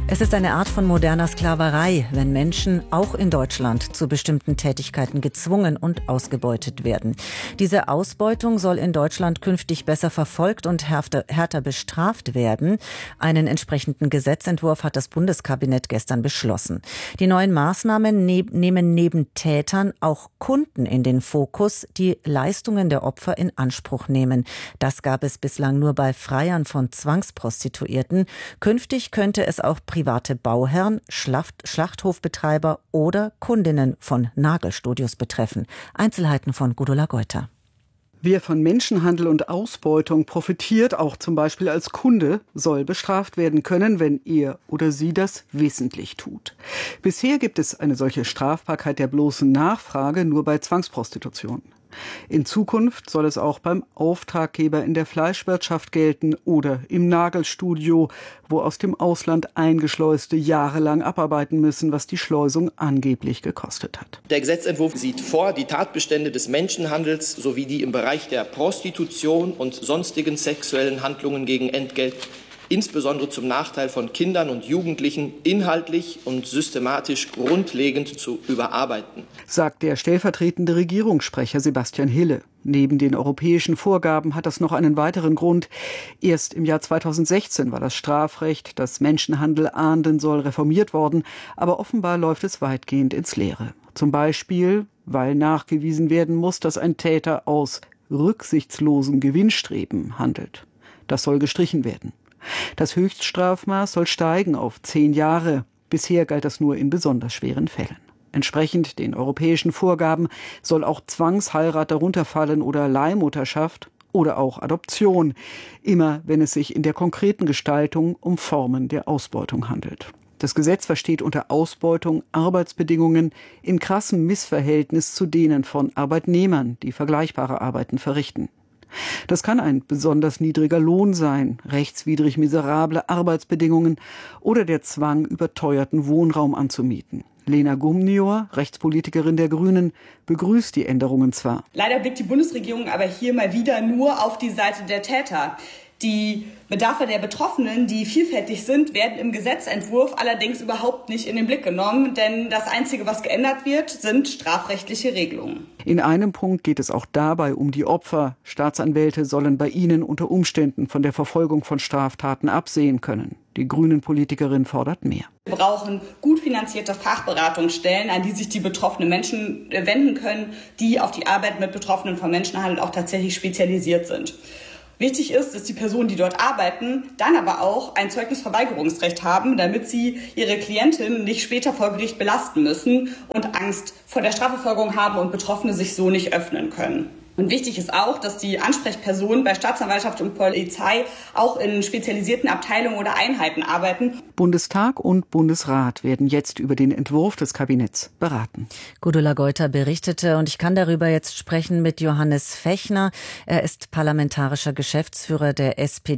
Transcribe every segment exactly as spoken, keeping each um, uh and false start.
Es ist eine Art von moderner Sklaverei, wenn Menschen auch in Deutschland zu bestimmten Tätigkeiten gezwungen und ausgebeutet werden. Diese Ausbeutung soll in Deutschland künftig besser verfolgt und härter, härter bestraft werden. Einen entsprechenden Gesetzentwurf hat das Bundeskabinett gestern beschlossen. Die neuen Maßnahmen ne- nehmen neben Tätern auch Kunden in den Fokus, die Leistungen der Opfer in Anspruch nehmen. Das gab es bislang nur bei Freiern von Zwangsprostituierten. Künftig könnte es auch private Bauherren, Schlacht, Schlachthofbetreiber oder Kundinnen von Nagelstudios betreffen. Einzelheiten von Gudula Geuter. Wer von Menschenhandel und Ausbeutung profitiert, auch zum Beispiel als Kunde, soll bestraft werden können, wenn er oder sie das wissentlich tut. Bisher gibt es eine solche Strafbarkeit der bloßen Nachfrage nur bei Zwangsprostitution. In Zukunft soll es auch beim Auftraggeber in der Fleischwirtschaft gelten oder im Nagelstudio, wo aus dem Ausland Eingeschleuste jahrelang abarbeiten müssen, was die Schleusung angeblich gekostet hat. Der Gesetzentwurf sieht vor, die Tatbestände des Menschenhandels sowie die im Bereich der Prostitution und sonstigen sexuellen Handlungen gegen Entgelt, insbesondere zum Nachteil von Kindern und Jugendlichen, inhaltlich und systematisch grundlegend zu überarbeiten, sagt der stellvertretende Regierungssprecher Sebastian Hille. Neben den europäischen Vorgaben hat das noch einen weiteren Grund. Erst im Jahr zweitausendsechzehn war das Strafrecht, das Menschenhandel ahnden soll, reformiert worden, aber offenbar läuft es weitgehend ins Leere. Zum Beispiel, weil nachgewiesen werden muss, dass ein Täter aus rücksichtslosem Gewinnstreben handelt. Das soll gestrichen werden. Das Höchststrafmaß soll steigen auf zehn Jahre. Bisher galt das nur in besonders schweren Fällen. Entsprechend den europäischen Vorgaben soll auch Zwangsheirat darunter fallen oder Leihmutterschaft oder auch Adoption. Immer wenn es sich in der konkreten Gestaltung um Formen der Ausbeutung handelt. Das Gesetz versteht unter Ausbeutung Arbeitsbedingungen in krassem Missverhältnis zu denen von Arbeitnehmern, die vergleichbare Arbeiten verrichten. Das kann ein besonders niedriger Lohn sein, rechtswidrig miserable Arbeitsbedingungen oder der Zwang, überteuerten Wohnraum anzumieten. Lena Gumnior, Rechtspolitikerin der Grünen, begrüßt die Änderungen zwar. Leider blickt die Bundesregierung aber hier mal wieder nur auf die Seite der Täter. Die Bedarfe der Betroffenen, die vielfältig sind, werden im Gesetzentwurf allerdings überhaupt nicht in den Blick genommen, denn das Einzige, was geändert wird, sind strafrechtliche Regelungen. In einem Punkt geht es auch dabei um die Opfer. Staatsanwälte sollen bei ihnen unter Umständen von der Verfolgung von Straftaten absehen können. Die Grünen-Politikerin fordert mehr. Wir brauchen gut finanzierte Fachberatungsstellen, an die sich die betroffenen Menschen wenden können, die auf die Arbeit mit Betroffenen von Menschenhandel auch tatsächlich spezialisiert sind. Wichtig ist, dass die Personen, die dort arbeiten, dann aber auch ein Zeugnisverweigerungsrecht haben, damit sie ihre Klientin nicht später vor Gericht belasten müssen und Angst vor der Strafverfolgung haben und Betroffene sich so nicht öffnen können. Und wichtig ist auch, dass die Ansprechpersonen bei Staatsanwaltschaft und Polizei auch in spezialisierten Abteilungen oder Einheiten arbeiten. Bundestag und Bundesrat werden jetzt über den Entwurf des Kabinetts beraten. Gudula Geuter berichtete und ich kann darüber jetzt sprechen mit Johannes Fechner. Er ist parlamentarischer Geschäftsführer der S P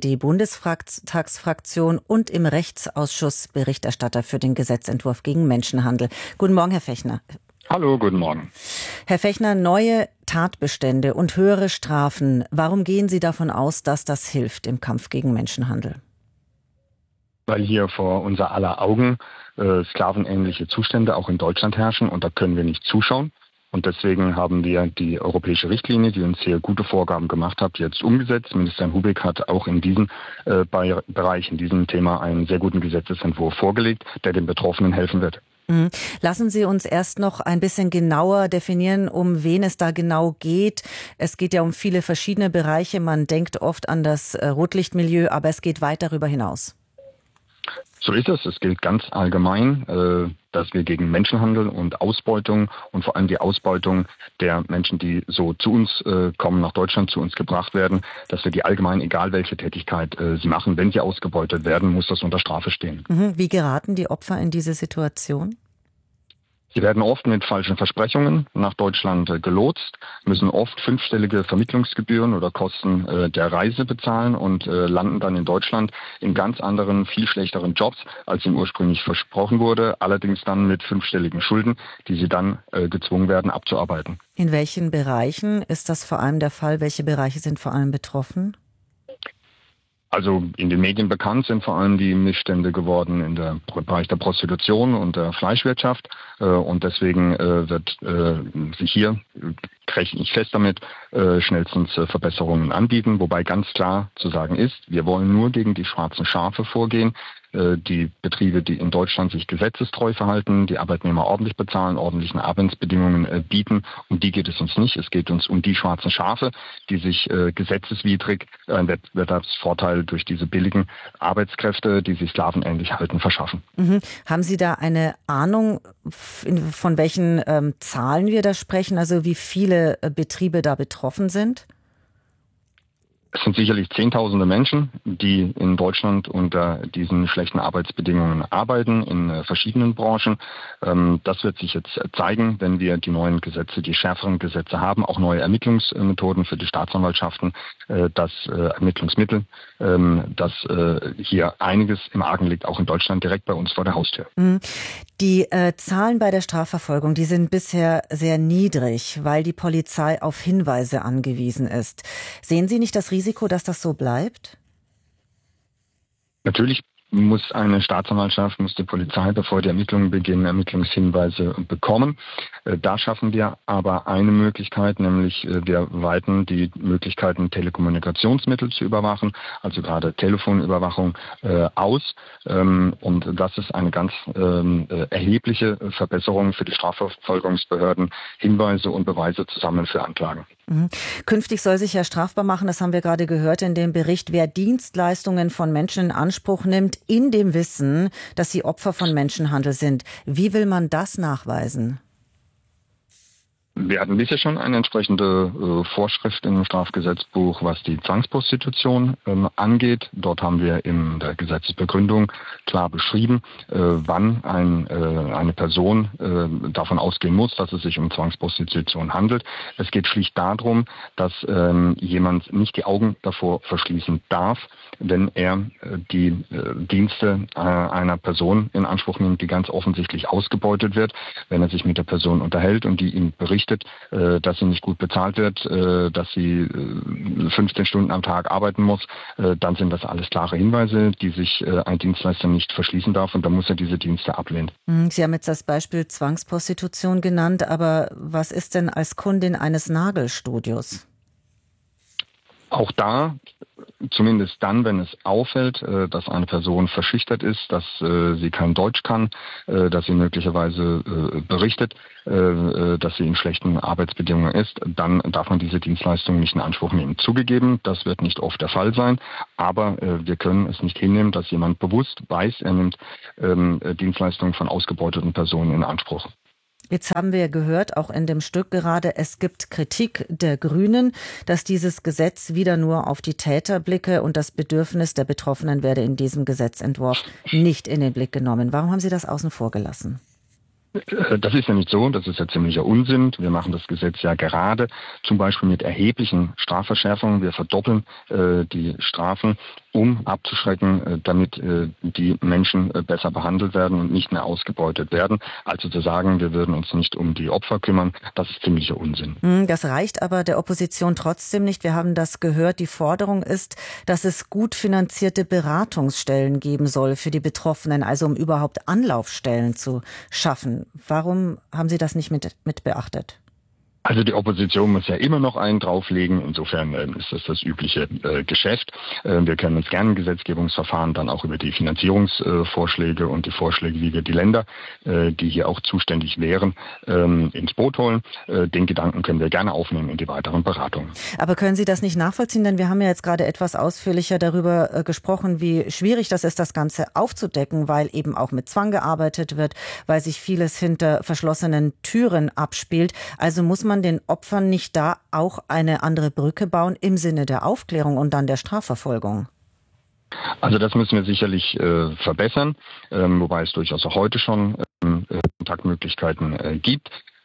D-Bundestagsfraktion und im Rechtsausschuss Berichterstatter für den Gesetzentwurf gegen Menschenhandel. Guten Morgen, Herr Fechner. Hallo, guten Morgen. Herr Fechner, neue Tatbestände und höhere Strafen. Warum gehen Sie davon aus, dass das hilft im Kampf gegen Menschenhandel? Weil hier vor unser aller Augen äh, sklavenähnliche Zustände auch in Deutschland herrschen und da können wir nicht zuschauen. Und deswegen haben wir die europäische Richtlinie, die uns hier gute Vorgaben gemacht hat, jetzt umgesetzt. Minister Hubig hat auch in diesem äh, Bereich, in diesem Thema einen sehr guten Gesetzesentwurf vorgelegt, der den Betroffenen helfen wird. Lassen Sie uns erst noch ein bisschen genauer definieren, um wen es da genau geht. Es geht ja um viele verschiedene Bereiche. Man denkt oft an das Rotlichtmilieu, aber es geht weit darüber hinaus. So ist es. Es gilt ganz allgemein, dass wir gegen Menschenhandel und Ausbeutung und vor allem die Ausbeutung der Menschen, die so zu uns kommen, nach Deutschland zu uns gebracht werden, dass wir die allgemein, egal welche Tätigkeit sie machen, wenn sie ausgebeutet werden, muss das unter Strafe stehen. Wie geraten die Opfer in diese Situation? Sie werden oft mit falschen Versprechungen nach Deutschland äh, gelotst, müssen oft fünfstellige Vermittlungsgebühren oder Kosten äh, der Reise bezahlen und äh, landen dann in Deutschland in ganz anderen, viel schlechteren Jobs, als ihm ursprünglich versprochen wurde, allerdings dann mit fünfstelligen Schulden, die sie dann äh, gezwungen werden abzuarbeiten. In welchen Bereichen ist das vor allem der Fall? Welche Bereiche sind vor allem betroffen? Also in den Medien bekannt sind vor allem die Missstände geworden in der Bereich der Prostitution und der Fleischwirtschaft. Und deswegen wird sich hier, rechne ich fest damit, schnellstens Verbesserungen anbieten. Wobei ganz klar zu sagen ist, wir wollen nur gegen die schwarzen Schafe vorgehen. Die Betriebe, die in Deutschland sich gesetzestreu verhalten, die Arbeitnehmer ordentlich bezahlen, ordentlichen Arbeitsbedingungen bieten, um die geht es uns nicht. Es geht uns um die schwarzen Schafe, die sich gesetzeswidrig einen Wettbewerbsvorteil durch diese billigen Arbeitskräfte, die sich sklavenähnlich halten, verschaffen. Mhm. Haben Sie da eine Ahnung, von welchen ähm, Zahlen wir da sprechen, also wie viele äh, Betriebe da betroffen sind? Es sind sicherlich Zehntausende Menschen, die in Deutschland unter diesen schlechten Arbeitsbedingungen arbeiten, in äh, verschiedenen Branchen. Ähm, das wird sich jetzt zeigen, wenn wir die neuen Gesetze, die schärferen Gesetze haben, auch neue Ermittlungsmethoden für die Staatsanwaltschaften, äh, das äh, Ermittlungsmittel, ähm, dass äh, hier einiges im Argen liegt, auch in Deutschland direkt bei uns vor der Haustür. Die äh, Zahlen bei der Strafverfolgung, die sind bisher sehr niedrig, weil die Polizei auf Hinweise angewiesen ist. Sehen Sie nicht das Risiko, dass das so bleibt? Natürlich muss eine Staatsanwaltschaft, muss die Polizei, bevor die Ermittlungen beginnen, Ermittlungshinweise bekommen. Da schaffen wir aber eine Möglichkeit, nämlich wir weiten die Möglichkeiten, Telekommunikationsmittel zu überwachen, also gerade Telefonüberwachung, äh, aus. Ähm, und das ist eine ganz ähm, erhebliche Verbesserung für die Strafverfolgungsbehörden, Hinweise und Beweise zu sammeln für Anklagen. Mhm. Künftig soll sich ja strafbar machen, das haben wir gerade gehört in dem Bericht, wer Dienstleistungen von Menschen in Anspruch nimmt, in dem Wissen, dass sie Opfer von Menschenhandel sind. Wie will man das nachweisen? Wir hatten bisher schon eine entsprechende äh, Vorschrift im Strafgesetzbuch, was die Zwangsprostitution ähm, angeht. Dort haben wir in der Gesetzesbegründung klar beschrieben, äh, wann ein, äh, eine Person äh, davon ausgehen muss, dass es sich um Zwangsprostitution handelt. Es geht schlicht darum, dass ähm, jemand nicht die Augen davor verschließen darf, wenn er äh, die äh, Dienste äh, einer Person in Anspruch nimmt, die ganz offensichtlich ausgebeutet wird, wenn er sich mit der Person unterhält und die ihm berichtet, dass sie nicht gut bezahlt wird, dass sie fünfzehn Stunden am Tag arbeiten muss, dann sind das alles klare Hinweise, die sich ein Dienstleister nicht verschließen darf und dann muss er diese Dienste ablehnen. Sie haben jetzt das Beispiel Zwangsprostitution genannt, aber was ist denn als Kundin eines Nagelstudios? Auch da, zumindest dann, wenn es auffällt, dass eine Person verschüchtert ist, dass sie kein Deutsch kann, dass sie möglicherweise berichtet, dass sie in schlechten Arbeitsbedingungen ist, dann darf man diese Dienstleistung nicht in Anspruch nehmen. Zugegeben, das wird nicht oft der Fall sein, aber wir können es nicht hinnehmen, dass jemand bewusst weiß, er nimmt Dienstleistungen von ausgebeuteten Personen in Anspruch. Jetzt haben wir gehört, auch in dem Stück gerade, es gibt Kritik der Grünen, dass dieses Gesetz wieder nur auf die Täter blicke und das Bedürfnis der Betroffenen werde in diesem Gesetzentwurf nicht in den Blick genommen. Warum haben Sie das außen vor gelassen? Das ist ja nicht so, das ist ja ziemlicher Unsinn. Wir machen das Gesetz ja gerade zum Beispiel mit erheblichen Strafverschärfungen. Wir verdoppeln äh, die Strafen, um abzuschrecken, äh, damit äh, die Menschen äh, besser behandelt werden und nicht mehr ausgebeutet werden. Also zu sagen, wir würden uns nicht um die Opfer kümmern, das ist ziemlicher Unsinn. Das reicht aber der Opposition trotzdem nicht. Wir haben das gehört. Die Forderung ist, dass es gut finanzierte Beratungsstellen geben soll für die Betroffenen, also um überhaupt Anlaufstellen zu schaffen. Warum haben Sie das nicht mit, mit beachtet? Also die Opposition muss ja immer noch einen drauflegen. Insofern äh, ist das das übliche äh, Geschäft. Äh, wir können uns gerne im Gesetzgebungsverfahren dann auch über die Finanzierungsvorschläge äh, und die Vorschläge, wie wir die Länder, äh, die hier auch zuständig wären, ähm, ins Boot holen. Äh, den Gedanken können wir gerne aufnehmen in die weiteren Beratungen. Aber können Sie das nicht nachvollziehen? Denn wir haben ja jetzt gerade etwas ausführlicher darüber äh, gesprochen, wie schwierig das ist, das Ganze aufzudecken, weil eben auch mit Zwang gearbeitet wird, weil sich vieles hinter verschlossenen Türen abspielt. Also muss man den Opfern nicht da auch eine andere Brücke bauen im Sinne der Aufklärung und dann der Strafverfolgung? Also das müssen wir sicherlich äh, verbessern, ähm, wobei es durchaus auch heute schon ähm, Kontaktmöglichkeiten äh, gibt.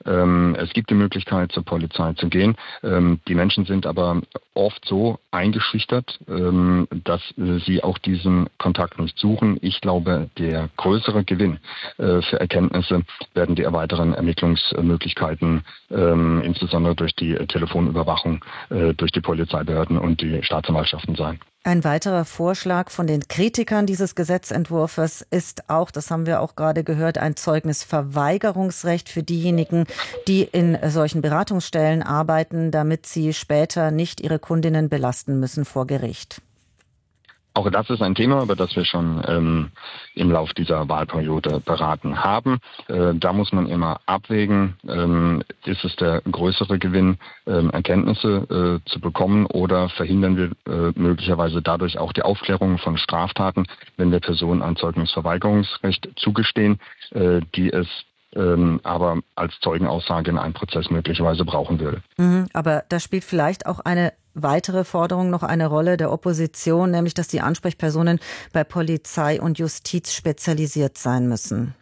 Ähm, es gibt die Möglichkeit, zur Polizei zu gehen. Ähm, die Menschen sind aber oft so eingeschüchtert, ähm, dass äh, sie auch diesen Kontakt nicht suchen. Ich glaube, der größere Gewinn äh, für Erkenntnisse werden die weiteren Ermittlungsmöglichkeiten, ähm, insbesondere durch die Telefonüberwachung, äh, durch die Polizeibehörden und die Staatsanwaltschaften sein. Ein weiterer Vorschlag von den Kritikern dieses Gesetzentwurfs ist auch, das haben wir auch gerade gehört, ein Zeugnisverweigerungsrecht für diejenigen, die in solchen Beratungsstellen arbeiten, damit sie später nicht ihre Kundinnen belasten müssen vor Gericht. Auch das ist ein Thema, über das wir schon ähm, im Lauf dieser Wahlperiode beraten haben. Äh, da muss man immer abwägen, ähm, ist es der größere Gewinn, ähm, Erkenntnisse äh, zu bekommen, oder verhindern wir äh, möglicherweise dadurch auch die Aufklärung von Straftaten, wenn wir Personen ein Zeugnisverweigerungsrecht zugestehen, äh, die es ähm, aber als Zeugenaussage in einem Prozess möglicherweise brauchen würde. Mhm, aber da spielt vielleicht auch eine weitere Forderung noch eine Rolle der Opposition, nämlich dass die Ansprechpersonen bei Polizei und Justiz spezialisiert sein müssen.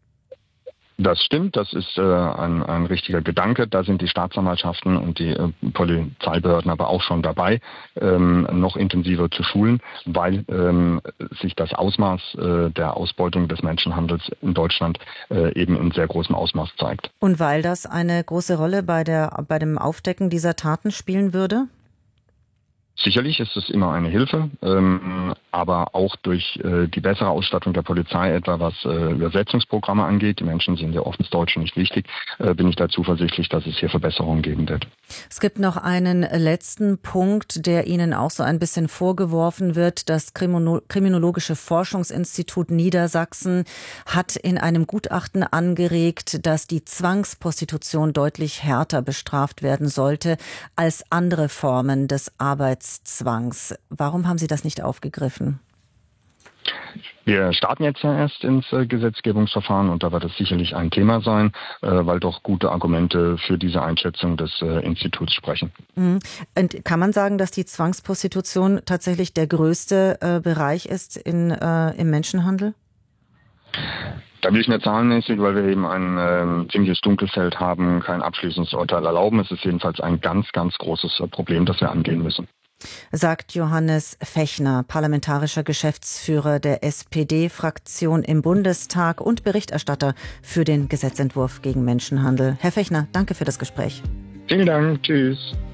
Das stimmt, das ist äh, ein, ein richtiger Gedanke. Da sind die Staatsanwaltschaften und die äh, Polizeibehörden aber auch schon dabei, ähm, noch intensiver zu schulen, weil ähm, sich das Ausmaß äh, der Ausbeutung des Menschenhandels in Deutschland äh, eben in sehr großem Ausmaß zeigt. Und weil das eine große Rolle bei der, bei dem Aufdecken dieser Taten spielen würde? Sicherlich ist es immer eine Hilfe, ähm, aber auch durch äh, die bessere Ausstattung der Polizei, etwa was äh, Übersetzungsprogramme angeht, die Menschen sind ja oft das Deutsche nicht wichtig, äh, bin ich da zuversichtlich, dass es hier Verbesserungen geben wird. Es gibt noch einen letzten Punkt, der Ihnen auch so ein bisschen vorgeworfen wird. Das Kriminologische Forschungsinstitut Niedersachsen hat in einem Gutachten angeregt, dass die Zwangsprostitution deutlich härter bestraft werden sollte als andere Formen des Arbeitszwangs. Warum haben Sie das nicht aufgegriffen? Wir starten jetzt ja erst ins äh, Gesetzgebungsverfahren und da wird es sicherlich ein Thema sein, äh, weil doch gute Argumente für diese Einschätzung des äh, Instituts sprechen. Mhm. Und kann man sagen, dass die Zwangsprostitution tatsächlich der größte äh, Bereich ist in, äh, im Menschenhandel? Da will ich nicht zahlenmäßig, weil wir eben ein äh, ziemliches Dunkelfeld haben, kein abschließendes Urteil erlauben. Es ist jedenfalls ein ganz, ganz großes äh, Problem, das wir angehen müssen. Sagt Johannes Fechner, parlamentarischer Geschäftsführer der S P D-Fraktion im Bundestag und Berichterstatter für den Gesetzentwurf gegen Menschenhandel. Herr Fechner, danke für das Gespräch. Vielen Dank. Tschüss.